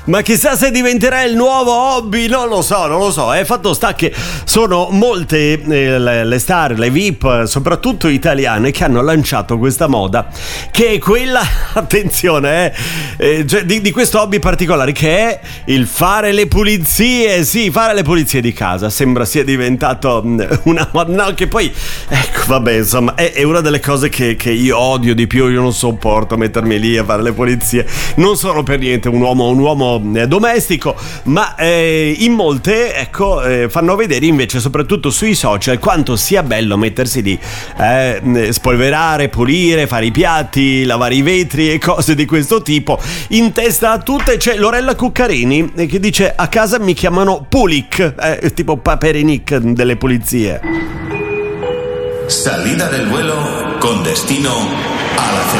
Ma chissà se diventerà il nuovo hobby, non lo so. Fatto sta che sono molte le star, le VIP, soprattutto italiane, che hanno lanciato questa moda, che è quella, attenzione, cioè di questo hobby particolare, che è il fare le pulizie. Sì, fare le pulizie di casa. Sembra sia diventato una moda, no, che poi, ecco, vabbè, insomma, è una delle cose che io odio di più. Io non sopporto mettermi lì a fare le pulizie. Non sono per niente un uomo domestico, ma in molte, ecco, fanno vedere invece, soprattutto sui social, quanto sia bello mettersi lì, spolverare, pulire, fare i piatti, lavare i vetri e cose di questo tipo. In testa a tutte c'è Lorella Cuccarini, che dice: a casa mi chiamano Pulic, tipo Paperinic delle pulizie. Salida del vuelo con destino a la